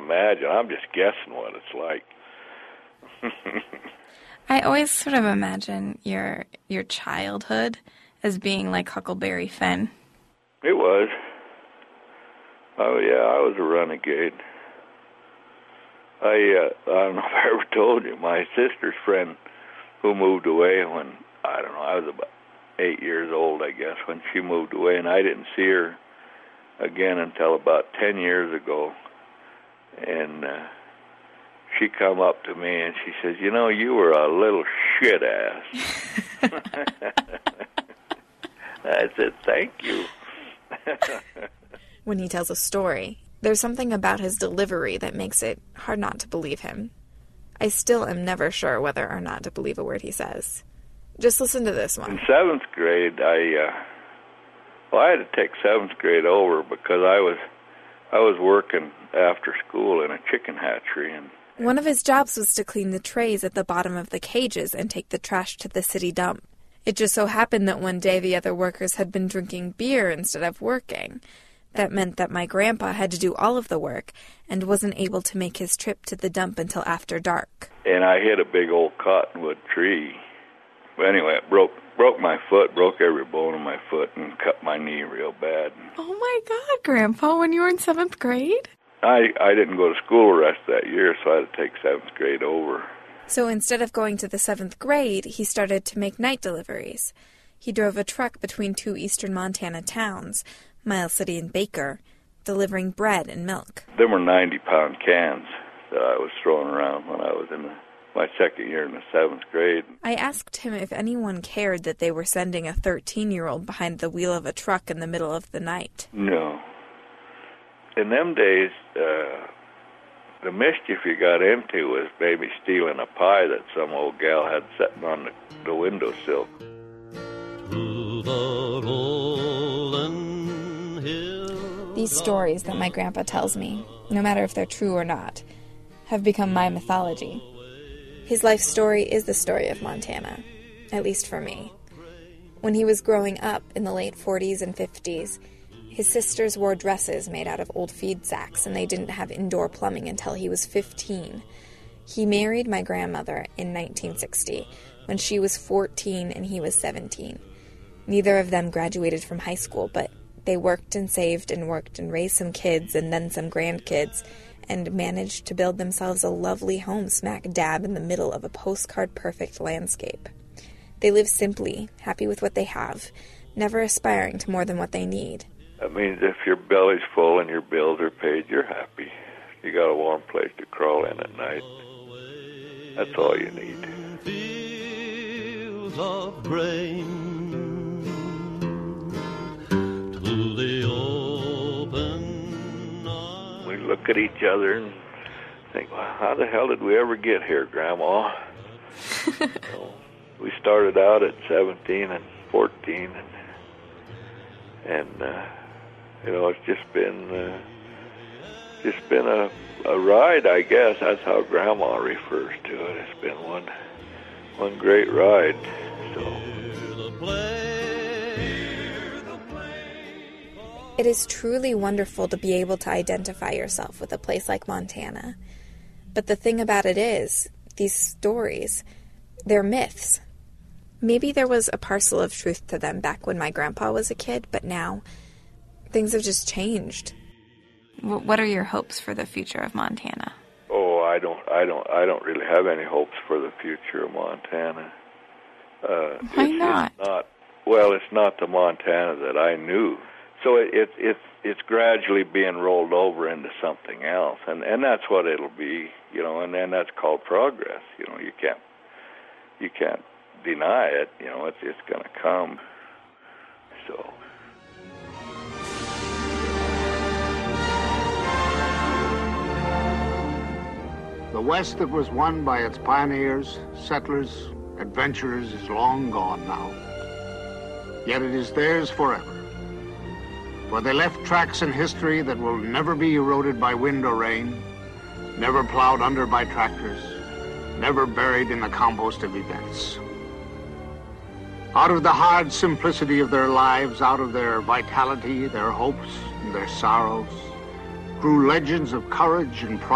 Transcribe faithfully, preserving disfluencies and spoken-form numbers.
imagine. I'm just guessing what it's like. I always sort of imagine your your childhood as being like Huckleberry Finn. It was. Oh, yeah, I was a renegade. I, uh, I don't know if I ever told you, my sister's friend who moved away when, I don't know, I was about eight years old, I guess, when she moved away, and I didn't see her again until about ten years ago. And uh, she come up to me and she says, you know, you were a little shit ass. I said, thank you. When he tells a story, there's something about his delivery that makes it hard not to believe him. I still am never sure whether or not to believe a word he says. Just listen to this one. In seventh grade, I, uh, well, I had to take seventh grade over because I was, I was working after school in a chicken hatchery. And one of his jobs was to clean the trays at the bottom of the cages and take the trash to the city dump. It just so happened that one day the other workers had been drinking beer instead of working. That meant that my grandpa had to do all of the work and wasn't able to make his trip to the dump until after dark. And I hit a big old cottonwood tree. But anyway, it broke broke my foot, broke every bone in my foot, and cut my knee real bad. Oh, my God, Grandpa, when you were in seventh grade? I, I didn't go to school the rest of that year, so I had to take seventh grade over. So instead of going to the seventh grade, he started to make night deliveries. He drove a truck between two eastern Montana towns, Miles City and Baker, delivering bread and milk. There were ninety-pound cans that I was throwing around when I was in the, my second year in the seventh grade. I asked him if anyone cared that they were sending a thirteen-year-old behind the wheel of a truck in the middle of the night. No. In them days, uh, the mischief you got into was maybe stealing a pie that some old gal had sitting on the, the windowsill. To the rolling hill. These stories that my grandpa tells me, no matter if they're true or not, have become my mythology. His life story is the story of Montana, at least for me. When he was growing up in the late forties and fifties, his sisters wore dresses made out of old feed sacks, and they didn't have indoor plumbing until he was fifteen. He married my grandmother in nineteen sixty, when she was fourteen and he was seventeen. Neither of them graduated from high school, but they worked and saved and worked and raised some kids and then some grandkids, and managed to build themselves a lovely home smack dab in the middle of a postcard-perfect landscape. They live simply, happy with what they have, never aspiring to more than what they need. That means if your belly's full and your bills are paid, you're happy. You got a warm place to crawl in at night. That's all you need. Fields of grain to the open night. We look at each other and think, well, how the hell did we ever get here, Grandma? You know, we started out at seventeen and fourteen, and, and uh, you know, it's just been uh, just been a, a ride, I guess. That's how Grandma refers to it. It's been one one great ride. So it is truly wonderful to be able to identify yourself with a place like Montana. But the thing about it is, these stories, they're myths. Maybe there was a parcel of truth to them back when my grandpa was a kid, but now things have just changed. What are your hopes for the future of Montana? Oh, I don't, I don't, I don't really have any hopes for the future of Montana. Uh, Why it's, not? It's not? Well, it's not the Montana that I knew. So it, it, it's it's gradually being rolled over into something else, and and that's what it'll be, you know. And then that's called progress. You know, you can't you can't deny it. You know, it's it's going to come. So. The West that was won by its pioneers, settlers, adventurers is long gone now. Yet it is theirs forever. For they left tracks in history that will never be eroded by wind or rain, never plowed under by tractors, never buried in the compost of events. Out of the hard simplicity of their lives, out of their vitality, their hopes, and their sorrows, grew legends of courage and pride.